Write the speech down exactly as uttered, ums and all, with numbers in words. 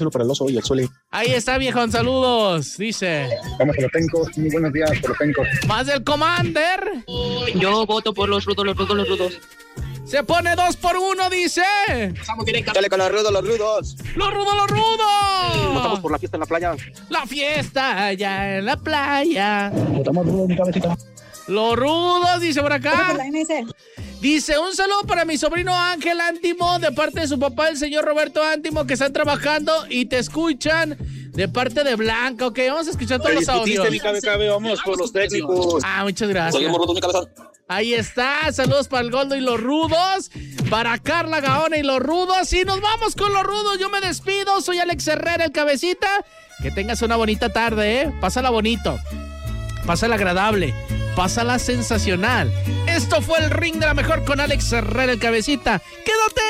para el oso y el Zuli. Ahí está, viejón, saludos, dice. Vamos a los Pencos, muy buenos días por los Pencos. Más del Commander. Yo voto por los rudos, los rudos, los rudos. Se pone dos por uno, dice. Dale con los rudos, los rudos. ¡Los rudos, los rudos! Votamos por la fiesta en la playa. La fiesta allá en la playa. Votamos rudos, mi cabecita. Los rudos, dice por acá. Dice, un saludo para mi sobrino Ángel Ántimo, de parte de su papá, el señor Roberto Ántimo, que están trabajando y te escuchan de parte de Blanca. Ok, vamos a escuchar todos los audios. Mi cabe, cabe, vamos por los técnicos. Ah, muchas gracias. Seguimos rotos, mi cabeza. Ahí está, saludos para el Goldo y los rudos, para Carla Gaona y los rudos, y nos vamos con los rudos. Yo me despido, soy Alex Herrera, el cabecita. Que tengas una bonita tarde, ¿eh? Pásala bonito, pásala agradable, pásala sensacional. Esto fue el Ring de la Mejor con Alex Herrera, el cabecita. ¡Quédate!